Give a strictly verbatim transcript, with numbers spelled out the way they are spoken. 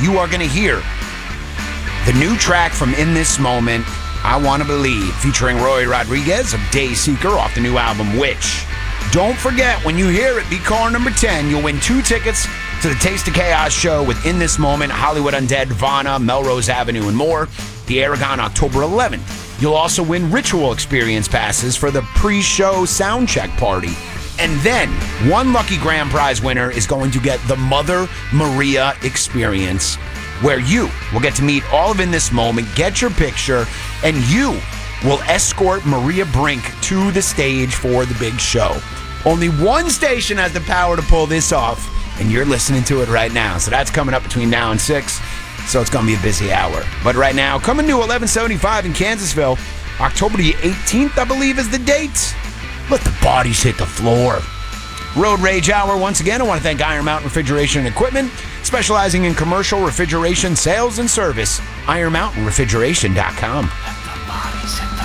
you are going to hear the new track from In This Moment, I Wanna Believe, featuring Roy Rodriguez of Dayseeker off the new album Witch. Don't forget, when you hear it, be caller number ten. You'll win two tickets to the Taste of Chaos show with In This Moment, Hollywood Undead, Vana, Melrose Avenue, and more. The Aragon, October eleventh. You'll also win Ritual Experience passes for the pre-show soundcheck party. And then, one lucky grand prize winner is going to get the Mother Maria Experience, where you will get to meet all of In This Moment, get your picture, and you will escort Maria Brink to the stage for the big show. Only one station has the power to pull this off, and you're listening to it right now. So that's coming up between now and six, so it's going to be a busy hour. But right now, coming to eleven seventy-five in Kansasville, October the eighteenth, I believe, is the date. Let the bodies hit the floor. Road Rage Hour, once again, I want to thank Iron Mountain Refrigeration and Equipment, specializing in commercial refrigeration sales and service. iron mountain refrigeration dot com. Let the bodies hit the